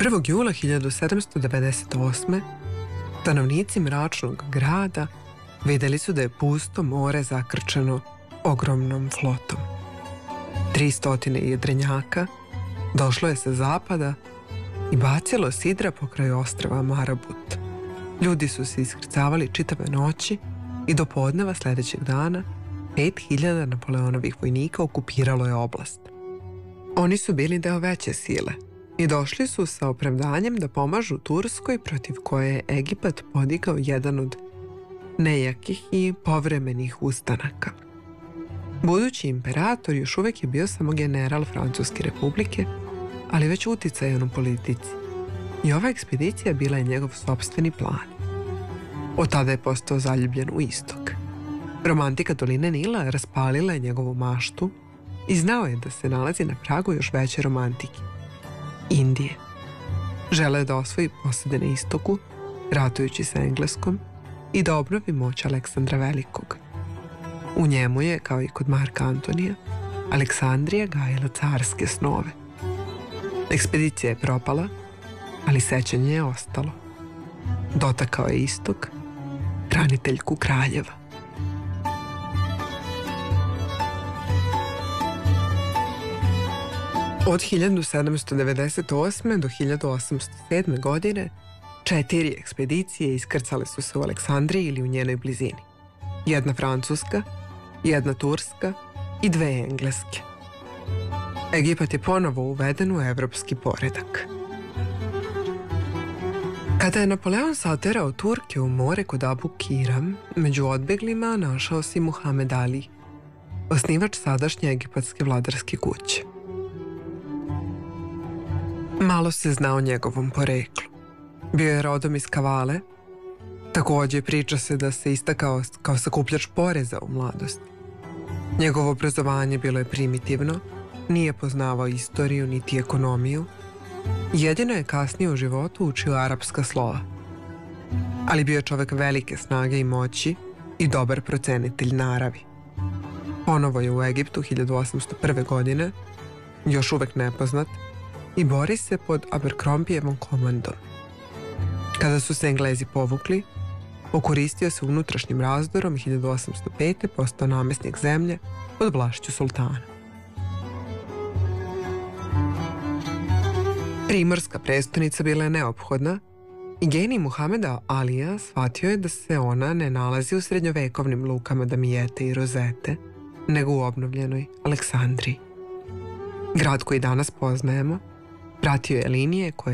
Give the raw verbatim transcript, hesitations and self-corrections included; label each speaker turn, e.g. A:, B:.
A: prvog jula hiljadu sedamsto devedeset osme. stanovnici mračnog grada vidjeli su da je pusto more zakrčeno ogromnom flotom. Tristotine jedrenjaka došlo je sa zapada i bacilo sidra po kraju ostrva Marabut. Ljudi su se iskrcavali čitave noći i do podneva sljedećeg dana pet hiljada Napoleonovih vojnika okupiralo je oblast. Oni su bili deo veće sile i došli su sa opravdanjem da pomažu Turskoj, protiv koje je Egipat podigao jedan od nejakih i povremenih ustanaka. Budući imperator još uvijek je bio samo general Francuske republike, ali već uticajan u politici. I ova ekspedicija bila je njegov sopstveni plan. Od tada je postao zaljubljen u istok. Romantika doline Nila raspalila je njegovu maštu i znao je da se nalazi na pragu još veće romantike – Indije. Želeo je da osvoji posede na istoku, ratujući sa Engleskom, i da obnovi moć Aleksandra Velikog. U njemu je, kao i kod Marka Antonija, Aleksandrija gajila carske snove. Ekspedicija je propala, ali sećanje je ostalo. Dotakao je istok, hraniteljku kraljeva. Od hiljadu sedamsto devedeset osme. do hiljadu osamsto sedme. godine četiri ekspedicije iskrcale su se u Aleksandriji ili u njenoj blizini. Jedna francuska, jedna turska i dve engleske. Egipat je ponovo uveden u evropski poredak. Kada je Napoleon saterao Turke u more kod Abu Kira, među odbeglima našao se Muhamed Ali, osnivač sadašnje egipatske vladarske kuće. Malo se zna o njegovom poreklu. Bio je rodom iz Kavale. Također priča se da se istakao kao sakupljač poreza u mladosti. Njegovo obrazovanje bilo je primitivno, nije poznavao istoriju niti ekonomiju. Jedino je kasnije u životu učio arapska slova. Ali bio je čovjek velike snage i moći i dobar procenitelj naravi. Ponovo je u Egiptu hiljadu osamsto prve. godine, još uvek nepoznat, i bori se pod Abercrombievom komandom. Kada su se Englezi povukli, okoristio se unutrašnjim razdorom i hiljadu osamsto pete. postao namjesnik zemlje pod vlašću sultana. Primorska prestonica bila je neophodna i genij Muhameda Alija shvatio je da se ona ne nalazi u srednjovekovnim lukama Damijete i Rozete, nego u obnovljenoj Aleksandriji. Grad koji danas poznajemo pratio je linije koje